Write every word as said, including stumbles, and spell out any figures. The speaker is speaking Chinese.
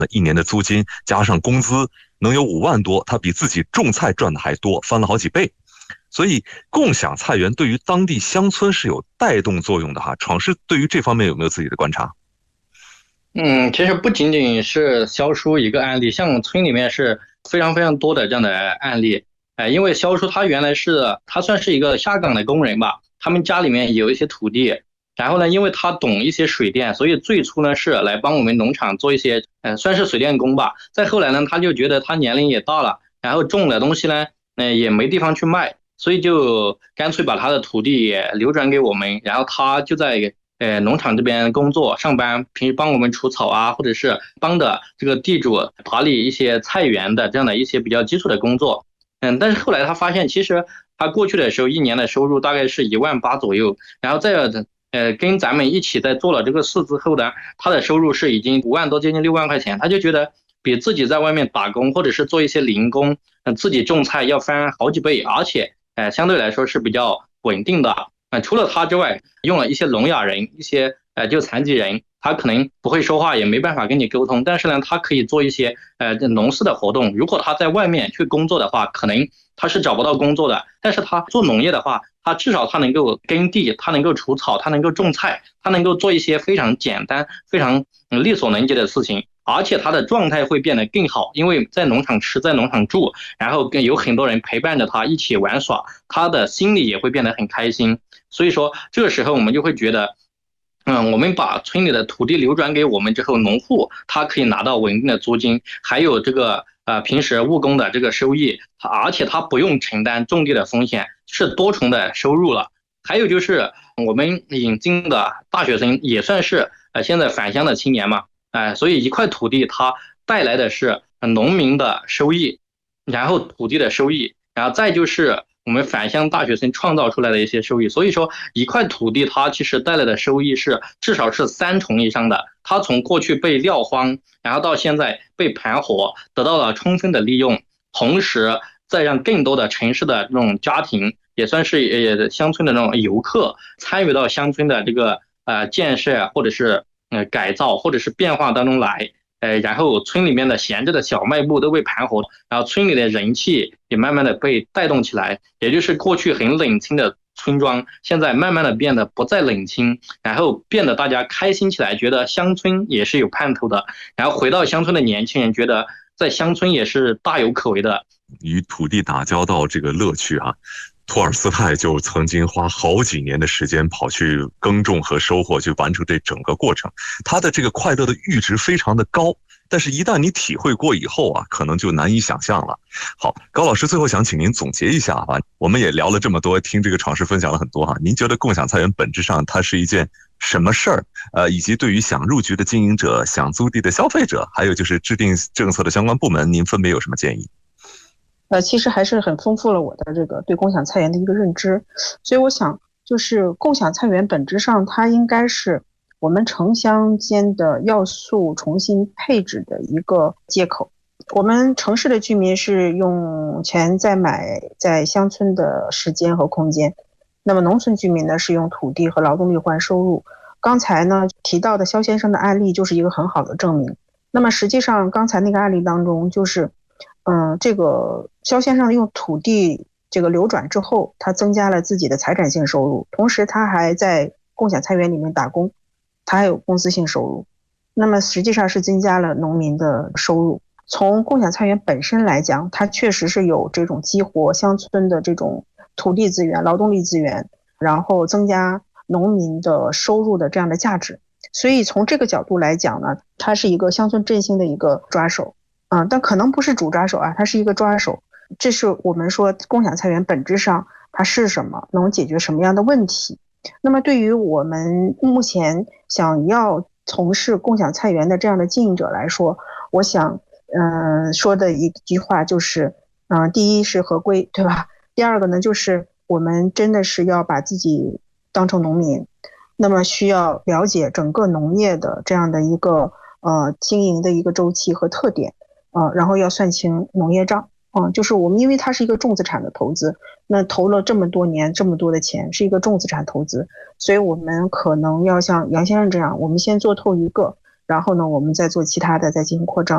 那一年的租金加上工资能有五万多，他比自己种菜赚的还多，翻了好几倍。所以共享菜园对于当地乡村是有带动作用的哈。闯师对于这方面有没有自己的观察？ 嗯，其实不仅仅是肖叔一个案例，像村里面是非常非常多的这样的案例。哎，因为肖叔他原来是他算是一个下岗的工人吧，他们家里面有一些土地，然后呢，因为他懂一些水电，所以最初呢是来帮我们农场做一些，呃，算是水电工吧。再后来呢，他就觉得他年龄也大了，然后种的东西呢，呃，也没地方去卖，所以就干脆把他的土地也流转给我们，然后他就在呃，农场这边工作上班，平时帮我们除草啊，或者是帮的这个地主打理一些菜园的这样的一些比较基础的工作。嗯，但是后来他发现，其实他过去的时候一年的收入大概是一万八左右，然后再呃跟咱们一起在做了这个事之后呢，他的收入是已经五万多，接近六万块钱，他就觉得比自己在外面打工或者是做一些零工，呃，自己种菜要翻好几倍，而且呃相对来说是比较稳定的。呃，除了他之外，用了一些聋哑人，一些呃就残疾人，他可能不会说话，也没办法跟你沟通，但是呢，他可以做一些呃农事的活动。如果他在外面去工作的话，可能他是找不到工作的，但是他做农业的话，他至少他能够耕地，他能够除草，他能够种菜，他能够做一些非常简单、非常力所能及的事情。而且他的状态会变得更好，因为在农场吃，在农场住，然后跟有很多人陪伴着他一起玩耍，他的心里也会变得很开心。所以说，这个时候我们就会觉得，嗯，我们把村里的土地流转给我们之后，农户他可以拿到稳定的租金，还有这个呃平时务工的这个收益，而且他不用承担种地的风险，是多重的收入了。还有就是我们引进的大学生也算是呃现在返乡的青年嘛，哎、呃，所以一块土地它带来的是农民的收益，然后土地的收益，然后再就是我们返乡大学生创造出来的一些收益。所以说一块土地它其实带来的收益是至少是三重以上的，它从过去被撂荒，然后到现在被盘活，得到了充分的利用，同时再让更多的城市的这种家庭，也算是呃乡村的那种游客参与到乡村的这个呃建设或者是呃改造或者是变化当中来。呃，然后村里面的闲置的小卖部都被盘活，然后村里的人气也慢慢的被带动起来，也就是过去很冷清的村庄，现在慢慢的变得不再冷清，然后变得大家开心起来，觉得乡村也是有盼头的，然后回到乡村的年轻人觉得在乡村也是大有可为的。 与土地打交道这个乐趣啊，托尔斯泰就曾经花好几年的时间跑去耕种和收获，去完成这整个过程。他的这个快乐的阈值非常的高，但是一旦你体会过以后啊，可能就难以想象了。好，高老师最后想请您总结一下啊，我们也聊了这么多，听这个闯师分享了很多哈，您觉得共享菜园本质上它是一件什么事儿？呃，以及对于想入局的经营者、想租地的消费者，还有就是制定政策的相关部门，您分别有什么建议？ 呃，其实还是很丰富了我的这个对共享菜园的一个认知，所以我想，就是共享菜园本质上它应该是我们城乡间的要素重新配置的一个接口。我们城市的居民是用钱在买在乡村的时间和空间，那么农村居民呢是用土地和劳动力换收入。刚才呢提到的肖先生的案例就是一个很好的证明。那么实际上刚才那个案例当中就是。嗯，这个肖先生用土地这个流转之后，他增加了自己的财产性收入，同时他还在共享菜园里面打工，他还有工资性收入，那么实际上是增加了农民的收入。从共享菜园本身来讲，它确实是有这种激活乡村的这种土地资源、劳动力资源，然后增加农民的收入的这样的价值。所以从这个角度来讲呢，它是一个乡村振兴的一个抓手。嗯，但可能不是主抓手啊，它是一个抓手。这是我们说共享菜园本质上它是什么，能解决什么样的问题。那么对于我们目前想要从事共享菜园的这样的经营者来说，我想嗯、呃、说的一句话就是嗯、呃，第一是合规，对吧？第二个呢就是我们真的是要把自己当成农民，那么需要了解整个农业的这样的一个呃经营的一个周期和特点。呃，然后要算清农业账，嗯、呃，就是我们因为它是一个重资产的投资，那投了这么多年这么多的钱，是一个重资产投资，所以我们可能要像杨先生这样，我们先做透一个，然后呢，我们再做其他的，再进行扩张。